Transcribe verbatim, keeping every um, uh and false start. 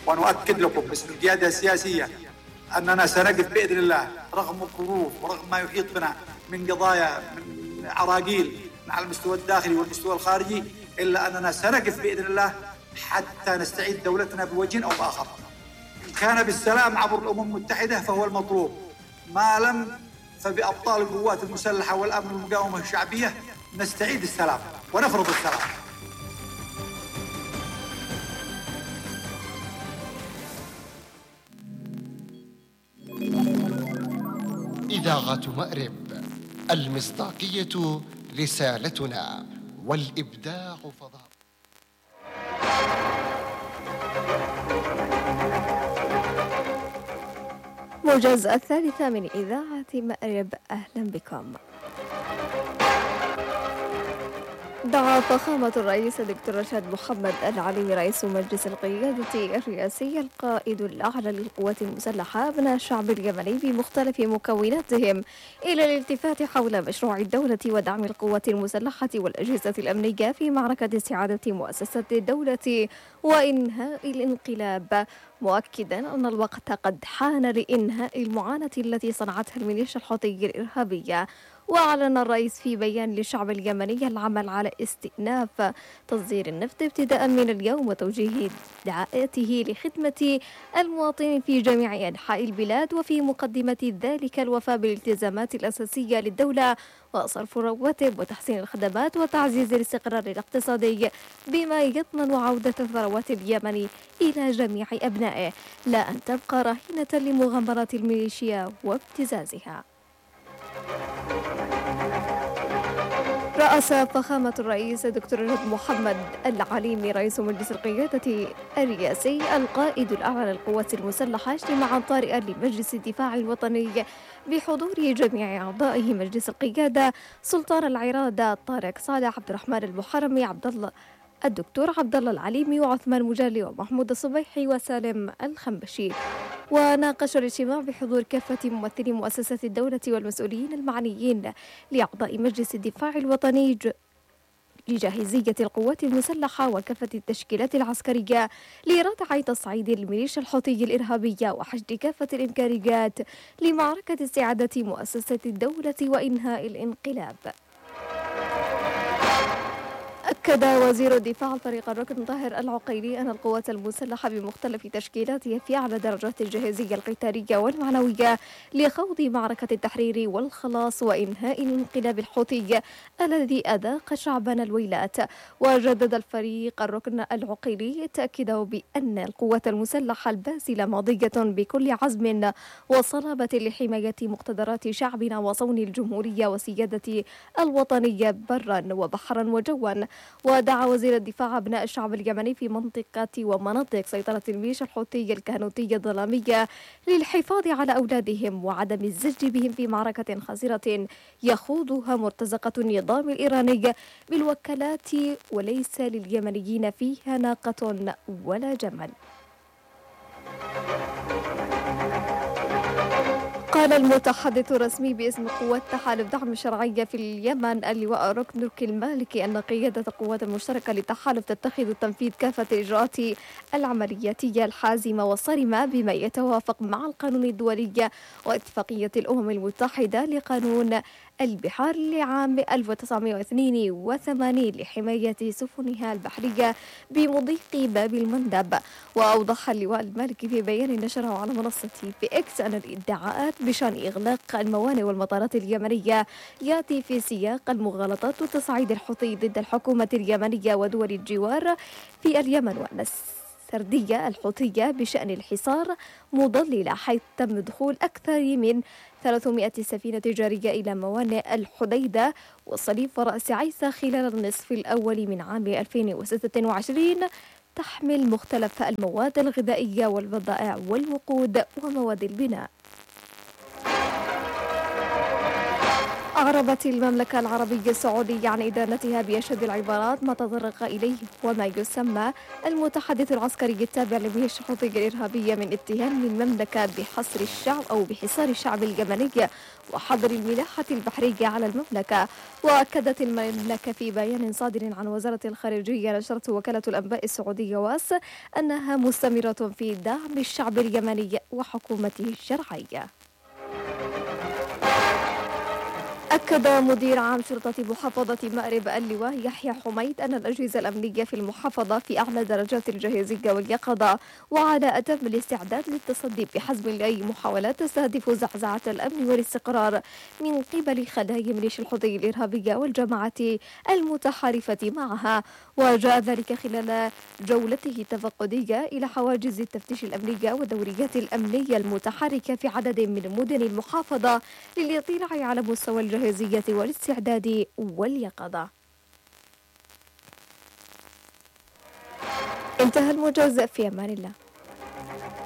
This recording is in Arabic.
ونؤكد لكم باسم القيادة السياسية أننا سنقف بإذن الله رغم الظروف ورغم ما يحيط بنا من قضايا من عراقيل على المستوى الداخلي والمستوى الخارجي، إلا أننا سنقف بإذن الله حتى نستعيد دولتنا بوجه أو بآخر. إن كان بالسلام عبر الأمم المتحدة فهو المطلوب، ما لم فبأبطال القوات المسلحة والأمن والمقاومة الشعبية نستعيد السلام ونفرض السلام. إذاعة مأرب، المصداقية رسالتنا والإبداع فضاء. موجز الثالثة من إذاعة مأرب، أهلا بكم. دعا فخامة الرئيس الدكتور رشاد محمد العليمي رئيس مجلس القيادة الرئاسي القائد الأعلى للقوات المسلحة أبناء الشعب اليمني بمختلف مكوناتهم إلى الالتفات حول مشروع الدولة ودعم القوات المسلحة والأجهزة الأمنية في معركة استعادة مؤسسة الدولة وإنهاء الانقلاب، مؤكدا أن الوقت قد حان لإنهاء المعاناة التي صنعتها الميليشيا الحوثية الإرهابية. وأعلن الرئيس في بيان للشعب اليمني العمل على استئناف تصدير النفط ابتداء من اليوم وتوجيه دعائته لخدمة المواطنين في جميع أنحاء البلاد، وفي مقدمة ذلك الوفاء بالالتزامات الأساسية للدولة وصرف الرواتب وتحسين الخدمات وتعزيز الاستقرار الاقتصادي بما يضمن عودة ثروات اليمن إلى جميع أبنائه، لا أن تبقى راهنة لمغامرات الميليشيا وابتزازها. رأس فخامة الرئيس دكتور رشاد محمد العليمي رئيس مجلس القيادة الرئاسي القائد الأعلى للقوات المسلحة اجتماعا طارئا لمجلس الدفاع الوطني بحضور جميع أعضائه مجلس القيادة سلطان العرادة طارق صالح، عبد الرحمن المحرمي، عبد الله الدكتور عبد الله العليمي وعثمان مجالي ومحمود الصبيحي وسالم الخنبشي. وناقش الاجتماع بحضور كافة ممثلي مؤسسات الدولة والمسؤولين المعنيين لأعضاء مجلس الدفاع الوطني لجاهزية القوات المسلحة وكافة التشكيلات العسكرية لردع تصعيد الميليشيا الحوثية الإرهابية وحشد كافة الإمكانيات لمعركة استعادة مؤسسة الدولة وإنهاء الانقلاب. أكد وزير الدفاع الفريق الركن طاهر العقيلي أن القوات المسلحة بمختلف تشكيلاتها في أعلى درجات الجاهزية القتالية والمعنوية لخوض معركة التحرير والخلاص وإنهاء الانقلاب الحوثي الذي أذاق شعبنا الويلات. وجدد الفريق الركن العقيلي تأكيده بأن القوات المسلحة الباسلة ماضية بكل عزم وصلابة لحماية مقتدرات شعبنا وصون الجمهورية وسيادة الوطنية برا وبحرا وجوا. ودعا وزير الدفاع أبناء الشعب اليمني في منطقة ومناطق سيطرة الميليشيا الحوثية الكهنوتية الظلامية للحفاظ على أولادهم وعدم الزج بهم في معركة خاسرة يخوضها مرتزقة النظام الإيراني بالوكالات وليس لليمنيين فيها ناقة ولا جمل. قال المتحدث الرسمي باسم قوات تحالف دعم الشرعية في اليمن اللواء ركن تركي المالكي أن قيادة القوات المشتركة للتحالف تتخذ تنفيذ كافة الإجراءات العملياتية الحازمة والصارمة بما يتوافق مع القانون الدولي واتفاقية الأمم المتحدة لقانون البحار لعام ألف وتسعمائة واثنين وثمانين لحماية سفنها البحرية بمضيق باب المندب. وأوضح اللواء المالكي في بيان نشره على منصة في إكس أن الادعاءات بشأن إغلاق الموانئ والمطارات اليمنية يأتي في سياق المغالطات وتصعيد الحوثي ضد الحكومة اليمنية ودول الجوار في اليمن، وأن السردية الحوثية بشأن الحصار مضللة حيث تم دخول أكثر من ثلاثمائة سفينة تجارية إلى موانئ الحديدة والصليب ورأس عيسى خلال النصف الأول من عام ألفين وستة وعشرين تحمل مختلف المواد الغذائية والبضائع والوقود ومواد البناء. أعربت المملكة العربية السعودية عن إدانتها بأشد العبارات ما تطرق إليه وما يسمى المتحدث العسكري التابع لميليشيا الحوثي الإرهابية من اتهام المملكة بحصر الشعب أو بحصار الشعب اليمني وحظر الملاحة البحرية على المملكة. وأكدت المملكة في بيان صادر عن وزارة الخارجية نشرته وكالة الأنباء السعودية واس أنها مستمرة في دعم الشعب اليمني وحكومته الشرعية. أكد مدير عام شرطة محافظة مأرب اللواء يحيى حميد أن الأجهزة الأمنية في المحافظة في أعلى درجات الجاهزية واليقظة وعلى أتم الاستعداد للتصدي بحزم لأي محاولات تستهدف زعزعة الأمن والاستقرار من قبل خلايا ميليشيا الحوثي الإرهابية والجماعات المتحالفة معها. وجاء ذلك خلال جولته التفقدية إلى حواجز التفتيش الأمنية والدوريات الأمنية المتحركة في عدد من مدن المحافظة للاطلاع على مستوى الجاهزية والاستعداد واليقظة. انتهى الموجز، في أمان الله.